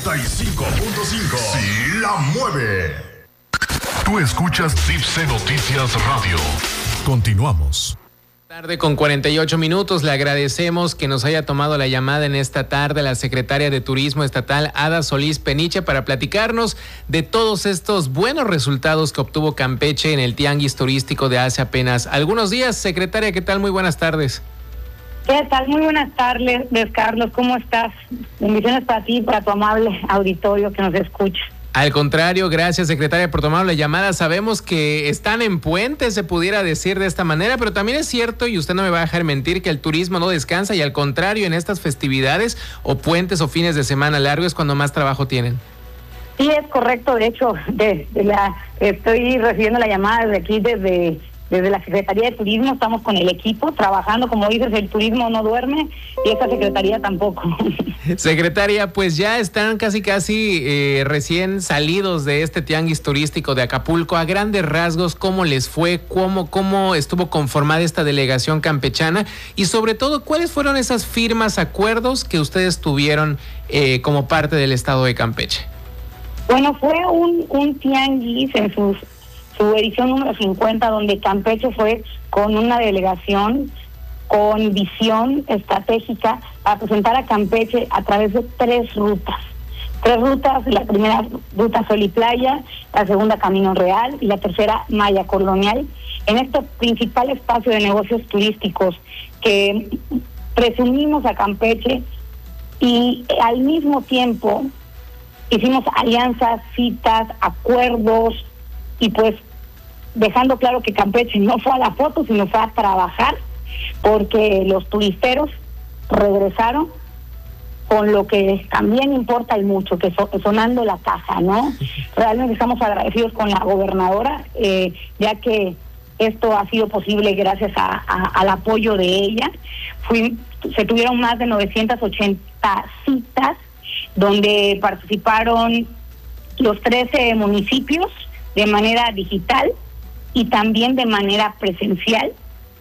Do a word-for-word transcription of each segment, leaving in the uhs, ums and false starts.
noventa y cinco punto cinco. Sí la mueve. Tú escuchas Tipse Noticias Radio. Continuamos. Tarde con cuarenta y ocho minutos. Le agradecemos que nos haya tomado la llamada en esta tarde la secretaria de Turismo Estatal, Ada Solís Peniche, para platicarnos de todos estos buenos resultados que obtuvo Campeche en el tianguis turístico de hace apenas algunos días. Secretaria, ¿qué tal? Muy buenas tardes. ¿Qué tal? Muy buenas tardes, Carlos. ¿Cómo estás? Bendiciones para ti y para tu amable auditorio que nos escucha. Al contrario, gracias, secretaria, por tomar la llamada. Sabemos que están en puente, se pudiera decir de esta manera, pero también es cierto, y usted no me va a dejar mentir, que el turismo no descansa, y al contrario, en estas festividades o puentes o fines de semana largos es cuando más trabajo tienen. Sí, es correcto. De hecho, de, de la, estoy recibiendo la llamada desde aquí, desde... Desde la Secretaría de Turismo estamos con el equipo trabajando. Como dices, el turismo no duerme y esta secretaría tampoco. Secretaria, pues ya están casi casi eh, recién salidos de este tianguis turístico de Acapulco. A grandes rasgos, ¿cómo les fue? ¿Cómo, cómo estuvo conformada esta delegación campechana? Y sobre todo, ¿cuáles fueron esas firmas, acuerdos que ustedes tuvieron eh, como parte del estado de Campeche? Bueno, fue un, un tianguis en sus... su edición número cincuenta, donde Campeche fue con una delegación con visión estratégica para presentar a Campeche a través de tres rutas. Tres rutas, la primera ruta Sol y Playa, la segunda Camino Real y la tercera Maya Colonial, en este principal espacio de negocios turísticos que presumimos a Campeche, y al mismo tiempo hicimos alianzas, citas, acuerdos, y pues dejando claro que Campeche no fue a la foto, sino fue a trabajar, porque los turisteros regresaron con lo que también importa y mucho, que so, sonando la caja, ¿no? Realmente estamos agradecidos con la gobernadora, eh, ya que esto ha sido posible gracias a, a, al apoyo de ella. Fui, se tuvieron más de novecientas ochenta citas, donde participaron los trece municipios de manera digital y también de manera presencial,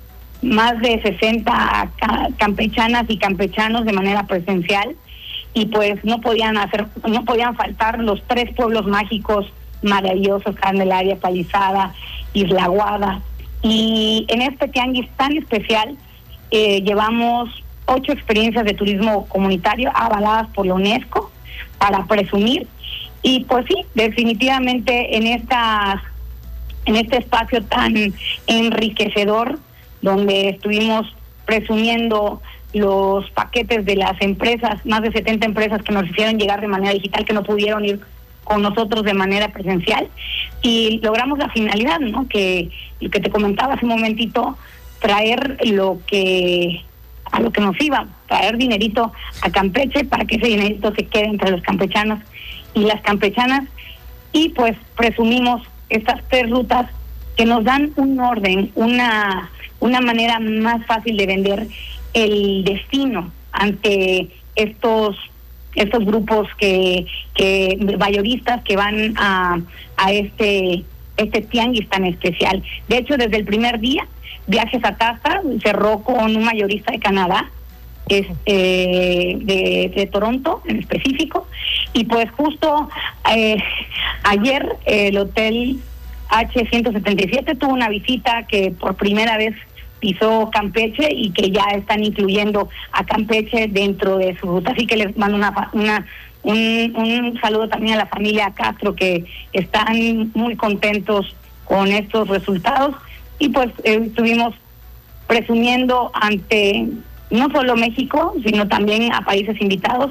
más de sesenta campechanas y campechanos de manera presencial, y pues no podían hacer, no podían faltar los tres pueblos mágicos maravillosos: Candelaria, Palizada, Isla Aguada. Y en este tianguis tan especial eh, llevamos ocho experiencias de turismo comunitario avaladas por la UNESCO para presumir. Y pues sí, definitivamente en estas, en este espacio tan enriquecedor, donde estuvimos presumiendo los paquetes de las empresas, más de setenta empresas que nos hicieron llegar de manera digital, que no pudieron ir con nosotros de manera presencial, y logramos la finalidad, ¿no? Que lo que te comentaba hace un momentito, traer lo que a lo que nos iba, traer dinerito a Campeche para que ese dinerito se quede entre los campechanos y las campechanas, y pues presumimos estas tres rutas que nos dan un orden, una una manera más fácil de vender el destino ante estos estos grupos que que mayoristas que van a a este este tianguis tan especial. De hecho, desde el primer día, Viajes a Taza cerró con un mayorista de Canadá, es eh, de, de Toronto en específico, y pues justo eh, ayer el hotel H ciento setenta y siete tuvo una visita que por primera vez pisó Campeche, y que ya están incluyendo a Campeche dentro de su ruta. Así que les mando una, una un, un saludo también a la familia Castro, que están muy contentos con estos resultados, y pues eh, estuvimos presumiendo ante no solo México, sino también a países invitados,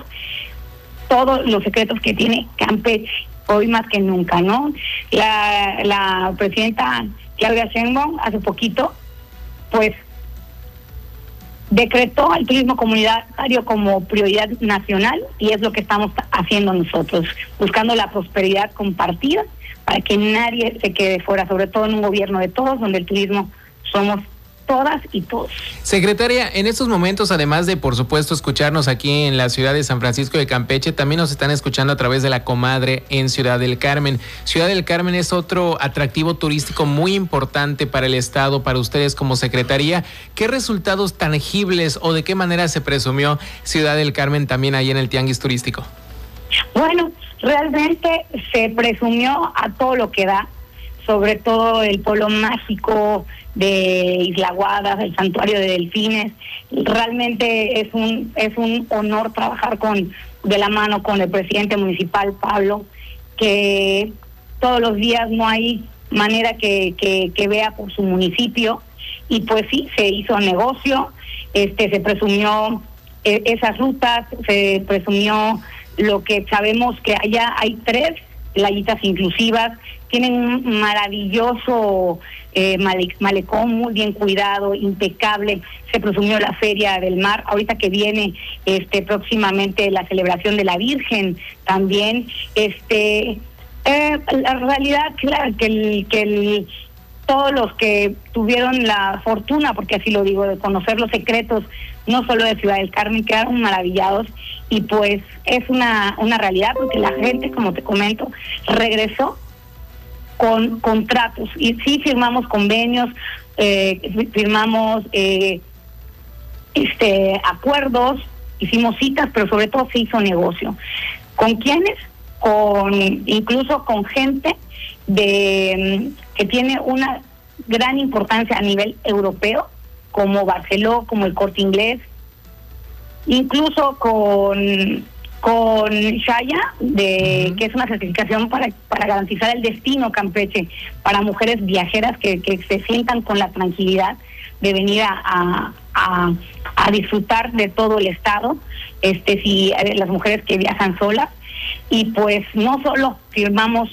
todos los secretos que tiene Campeche, hoy más que nunca, ¿no? La, la presidenta Claudia Sheinbaum hace poquito, pues, decretó al turismo comunitario como prioridad nacional, y es lo que estamos haciendo nosotros, buscando la prosperidad compartida para que nadie se quede fuera, sobre todo en un gobierno de todos, donde el turismo somos todas y todos. Secretaria, en estos momentos, además de, por supuesto, escucharnos aquí en la ciudad de San Francisco de Campeche, también nos están escuchando a través de La Comadre en Ciudad del Carmen. Ciudad del Carmen es otro atractivo turístico muy importante para el estado, para ustedes como secretaría. ¿Qué resultados tangibles o de qué manera se presumió Ciudad del Carmen también ahí en el tianguis turístico? Bueno, realmente se presumió a todo lo que da, sobre todo el pueblo mágico de Isla Guada, el santuario de delfines. Realmente es un es un honor trabajar con de la mano con el presidente municipal, Pablo, que todos los días no hay manera que, que, que vea por su municipio, y pues sí, se hizo negocio, este se presumió eh, esas rutas, se presumió lo que sabemos que allá hay tres playitas inclusivas, tienen un maravilloso eh, male, malecón muy bien cuidado, impecable. Se presumió la Feria del Mar, ahorita que viene este próximamente la celebración de la Virgen también. Este eh, la realidad, claro, que el, que el, todos los que tuvieron la fortuna, porque así lo digo, de conocer los secretos, no solo de Ciudad del Carmen, quedaron maravillados, y pues es una, una realidad, porque la gente, como te comento, regresó con contratos, y sí firmamos convenios, eh, firmamos eh, este acuerdos, hicimos citas, pero sobre todo se hizo negocio. ¿Con quiénes? Con incluso con gente de que tiene una gran importancia a nivel europeo, como Barceló, como el Corte Inglés, incluso con con Shaya, de uh-huh. que es una certificación para para garantizar el destino Campeche para mujeres viajeras que, que se sientan con la tranquilidad de venir a, a, a disfrutar de todo el estado, este si las mujeres que viajan solas. Y pues no solo firmamos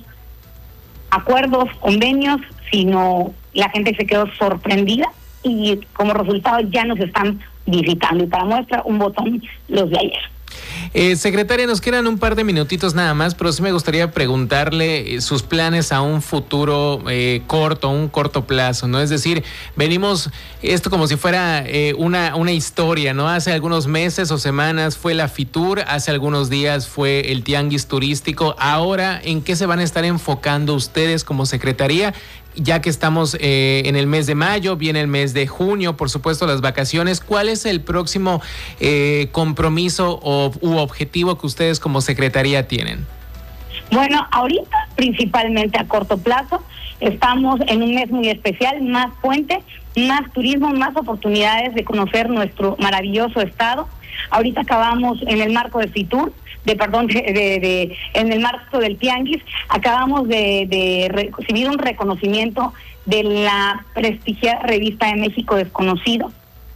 acuerdos, convenios, sino la gente se quedó sorprendida, y como resultado ya nos están visitando, y para muestra un botón los de ayer. Eh, secretaria, nos quedan un par de minutitos nada más, pero sí me gustaría preguntarle eh, sus planes a un futuro eh, corto, un corto plazo, ¿no? Es decir, venimos esto como si fuera eh, una, una historia, ¿no? Hace algunos meses o semanas fue la FITUR, hace algunos días fue el Tianguis Turístico. Ahora, ¿en qué se van a estar enfocando ustedes como secretaría? Ya que estamos eh, en el mes de mayo, viene el mes de junio, por supuesto las vacaciones, ¿cuál es el próximo eh, compromiso o, u objetivo que ustedes como secretaría tienen? Bueno, ahorita principalmente a corto plazo estamos en un mes muy especial, más puente, más turismo, más oportunidades de conocer nuestro maravilloso estado. Ahorita acabamos en el marco de FITUR, de perdón, de, de, de en el marco del Tianguis, acabamos de, de recibir un reconocimiento de la prestigiada revista de México Desconocido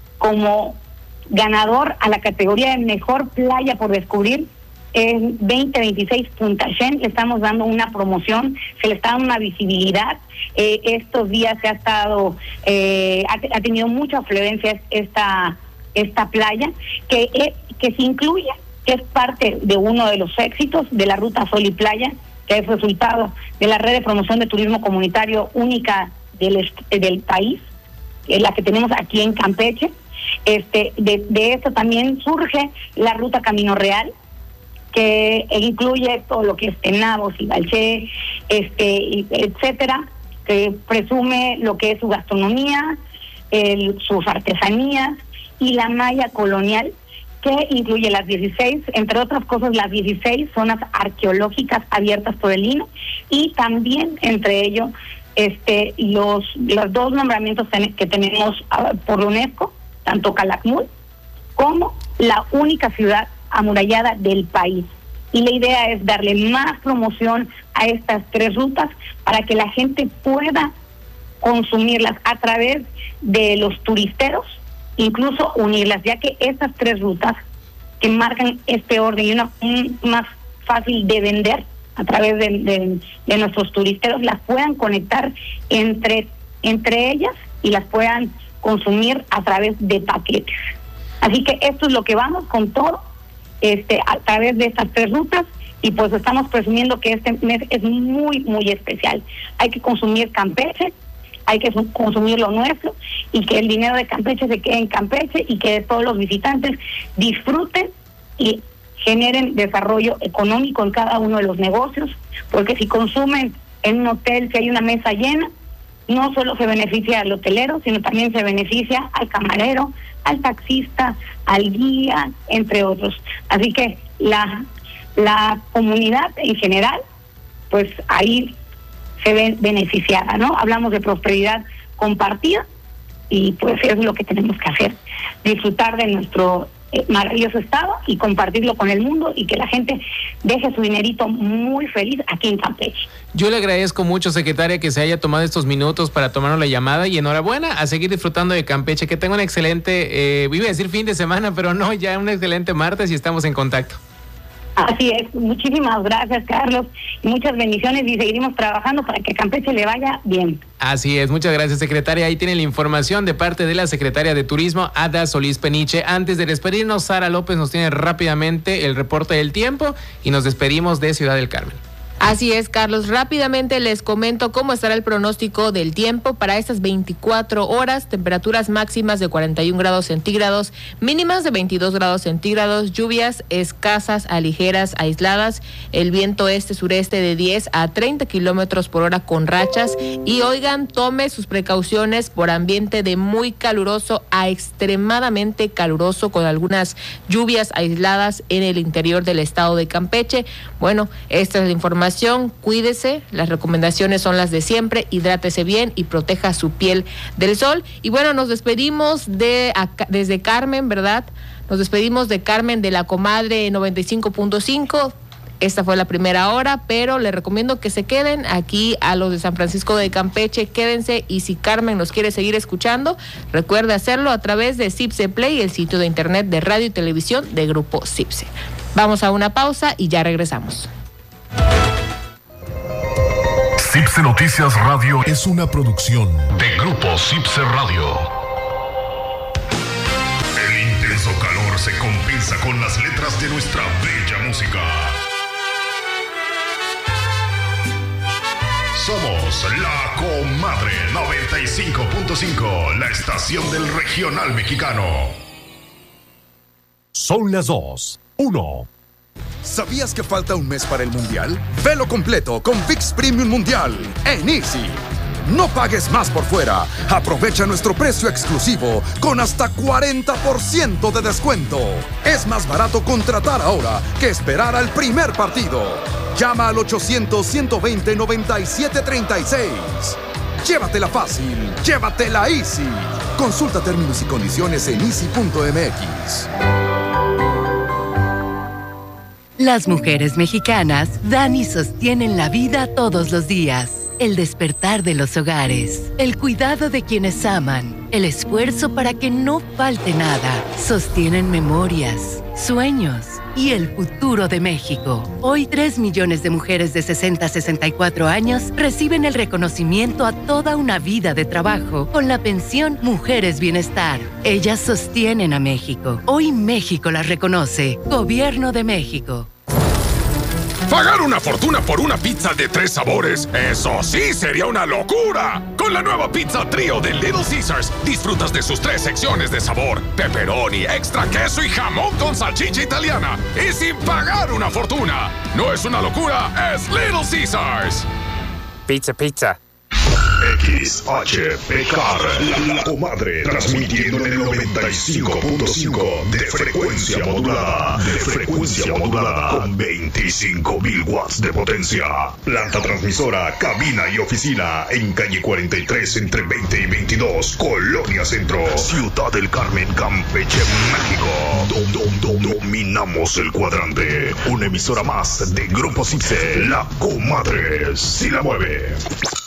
como ganador a la categoría de mejor playa por descubrir en veinte veintiséis. Punta Shen. Le estamos dando una promoción, se le está dando una visibilidad. Eh, estos días se ha estado, eh, ha, ha tenido mucha afluencia esta esta playa, que, eh, que se incluye, que es parte de uno de los éxitos de la Ruta Sol y Playa, que es resultado de la red de promoción de turismo comunitario única del, del país, eh, la que tenemos aquí en Campeche. Este, de, de esto también surge la Ruta Camino Real, que incluye todo lo que es Tenabo, Sibalché, este, etcétera, que presume lo que es su gastronomía, el, sus artesanías, y la malla colonial, que incluye las dieciséis, entre otras cosas, las dieciséis zonas arqueológicas abiertas por el I N E, y también entre ellos este los los dos nombramientos ten, que tenemos uh, por la UNESCO, tanto Calakmul como la única ciudad amurallada del país. Y la idea es darle más promoción a estas tres rutas para que la gente pueda consumirlas a través de los turisteros, incluso unirlas, ya que estas tres rutas que marcan este orden y una un, más fácil de vender a través de, de, de nuestros turisteros, las puedan conectar entre, entre ellas y las puedan consumir a través de paquetes. Así que esto es lo que vamos con todo, este a través de estas tres rutas, y pues estamos presumiendo que este mes es muy, muy especial. Hay que consumir Campeche, hay que consumir lo nuestro, y que el dinero de Campeche se quede en Campeche, y que todos los visitantes disfruten y generen desarrollo económico en cada uno de los negocios, porque si consumen en un hotel, si hay una mesa llena, no solo se beneficia al hotelero, sino también se beneficia al camarero, al taxista, al guía, entre otros. Así que la la comunidad en general, pues ahí se ve beneficiada, ¿no? Hablamos de prosperidad compartida y pues eso es lo que tenemos que hacer, disfrutar de nuestro eh, maravilloso estado y compartirlo con el mundo y que la gente deje su dinerito muy feliz aquí en Campeche. Yo le agradezco mucho, secretaria, que se haya tomado estos minutos para tomarnos la llamada y enhorabuena a seguir disfrutando de Campeche, que tenga un excelente, eh, iba a decir fin de semana, pero no, ya un excelente martes y estamos en contacto. Así es, muchísimas gracias, Carlos, y muchas bendiciones y seguiremos trabajando para que Campeche le vaya bien. Así es, muchas gracias, secretaria. Ahí tiene la información de parte de la secretaria de Turismo, Ada Solís Peniche. Antes de despedirnos, Sara López nos tiene rápidamente el reporte del tiempo y nos despedimos de Ciudad del Carmen. Así es, Carlos. Rápidamente les comento cómo estará el pronóstico del tiempo para estas veinticuatro horas. Temperaturas máximas de cuarenta y un grados centígrados, mínimas de veintidós grados centígrados, lluvias escasas a ligeras aisladas, el viento este-sureste de diez a treinta kilómetros por hora con rachas. Y oigan, tome sus precauciones por ambiente de muy caluroso a extremadamente caluroso con algunas lluvias aisladas en el interior del estado de Campeche. Bueno, esta es la información. Cuídese, las recomendaciones son las de siempre, hidrátese bien y proteja su piel del sol. Y bueno, nos despedimos de acá, desde Carmen, ¿verdad? Nos despedimos de Carmen de la Comadre noventa y cinco punto cinco. Esta fue la primera hora, pero les recomiendo que se queden aquí a los de San Francisco de Campeche, quédense, y si Carmen nos quiere seguir escuchando, recuerde hacerlo a través de Cipse Play, el sitio de internet de radio y televisión de Grupo Cipse. Vamos a una pausa y ya regresamos. Cipse Noticias Radio es una producción de Grupo Cipse Radio. El intenso calor se compensa con las letras de nuestra bella música. Somos La Comadre noventa y cinco punto cinco, la estación del regional mexicano. Son las dos, uno. ¿Sabías que falta un mes para el Mundial? Velo completo con ViX Premium Mundial en Easy. No pagues más por fuera. Aprovecha nuestro precio exclusivo con hasta cuarenta por ciento de descuento. Es más barato contratar ahora que esperar al primer partido. Llama al ochocientos, ciento veinte, noventa y siete treinta y seis. Llévatela fácil, llévatela Easy. Consulta términos y condiciones en easy punto m x. Las mujeres mexicanas dan y sostienen la vida todos los días. El despertar de los hogares, el cuidado de quienes aman, el esfuerzo para que no falte nada. Sostienen memorias, sueños y el futuro de México. Hoy, tres millones de mujeres de sesenta a sesenta y cuatro años reciben el reconocimiento a toda una vida de trabajo con la pensión Mujeres Bienestar. Ellas sostienen a México. Hoy México las reconoce. Gobierno de México. ¿Pagar una fortuna por una pizza de tres sabores? ¡Eso sí sería una locura! Con la nueva pizza trío de Little Caesars, disfrutas de sus tres secciones de sabor: pepperoni, extra queso y jamón con salchicha italiana. Y sin pagar una fortuna. No es una locura, es Little Caesars. Pizza, pizza. X H P K R, La Comadre, transmitiendo en el noventa y cinco punto cinco de frecuencia modulada, de frecuencia modulada, con veinticinco mil watts de potencia. Planta transmisora, cabina y oficina en calle cuarenta y tres entre veinte y veintidós, Colonia Centro, Ciudad del Carmen, Campeche, México. Dom, dom, dom, dominamos el cuadrante. Una emisora más de Grupo Cipse, La Comadre, si la mueve.